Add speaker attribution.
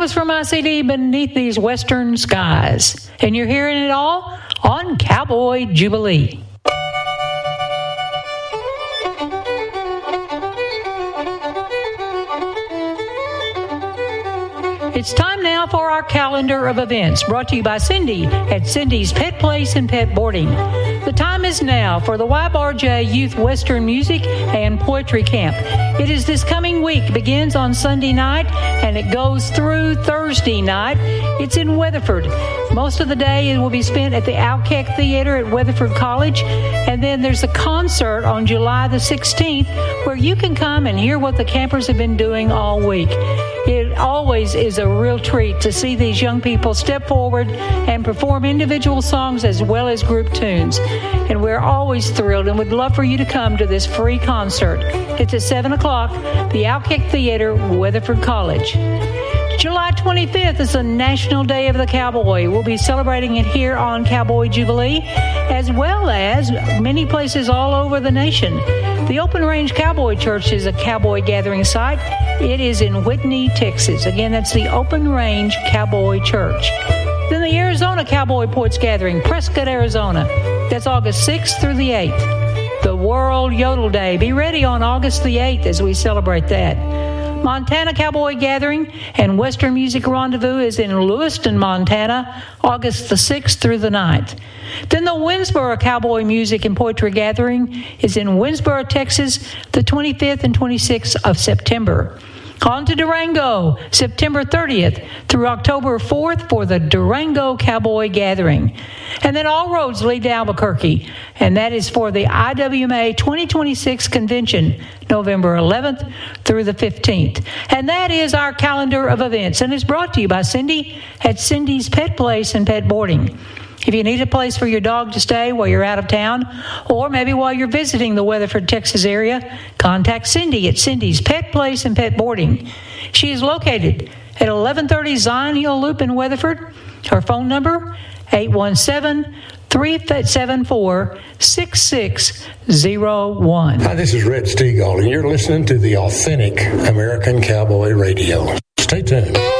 Speaker 1: was from my CD, Beneath These Western Skies. And you're hearing it all on Cowboy Jubilee. It's time now for our calendar of events, brought to you by Cindy at Cindy's Pet Place and Pet Boarding. The time is now for the YBRJ Youth Western Music and Poetry Camp. It is this coming week, begins on Sunday night, and it goes through Thursday night. It's in Weatherford. Most of the day it will be spent at the Alkeck Theater at Weatherford College, and then there's a concert on July the 16th where you can come and hear what the campers have been doing all week. It always is a real treat to see these young people step forward and perform individual songs as well as group tunes. And we're always thrilled and would love for you to come to this free concert. It's at 7 o'clock, the Alkeck Theater, Weatherford College. July 25th is the National Day of the Cowboy. We'll be celebrating it here on Cowboy Jubilee, as well as many places all over the nation. The Open Range Cowboy Church is a cowboy gathering site. It is in Whitney, Texas. Again, that's the Open Range Cowboy Church. Then the Arizona Cowboy Poets Gathering, Prescott, Arizona. That's August 6th through the 8th. The World Yodel Day. Be ready on August the 8th as we celebrate that. Montana Cowboy Gathering and Western Music Rendezvous is in Lewiston, Montana, August the 6th through the 9th. Then the Winsboro Cowboy Music and Poetry Gathering is in Winsboro, Texas, the 25th and 26th of September. On to Durango, September 30th through October 4th for the Durango Cowboy Gathering. And then all roads lead to Albuquerque, and that is for the IWMA 2026 Convention, November 11th through the 15th. And that is our calendar of events, and it's brought to you by Cindy at Cindy's Pet Place and Pet Boarding. If you need a place for your dog to stay while you're out of town, or maybe while you're visiting the Weatherford, Texas area, contact Cindy at Cindy's Pet Place and Pet Boarding. She is located at 1130 Zion Hill Loop in Weatherford. Her phone number, 817-374-6601.
Speaker 2: Hi, this is Red Stegall, and you're listening to the Authentic American Cowboy Radio. Stay tuned.